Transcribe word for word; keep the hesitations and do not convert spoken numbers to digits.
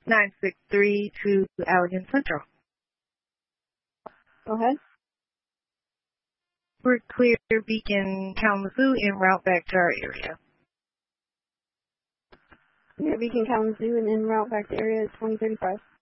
nine six three to Allegan Central. Go ahead. We're clear Beacon, Kalamazoo, en route back to our area. Clear Beacon, Kalamazoo, and en route back to area twenty thirty-five.